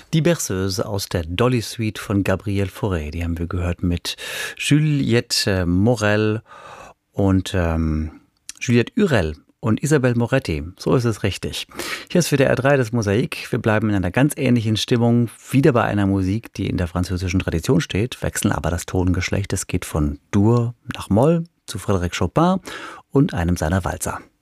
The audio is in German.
Die Berceuse aus der Dolly Suite von Gabriel Fauré, die haben wir gehört mit Juliette Morel und Juliette Hurel und Isabelle Moretti. So ist es richtig. Hier ist WDR 3 das Mosaik. Wir bleiben in einer ganz ähnlichen Stimmung, wieder bei einer Musik, die in der französischen Tradition steht, wechseln aber das Tongeschlecht. Es geht von Dur nach Moll zu Frédéric Chopin und einem seiner Walzer.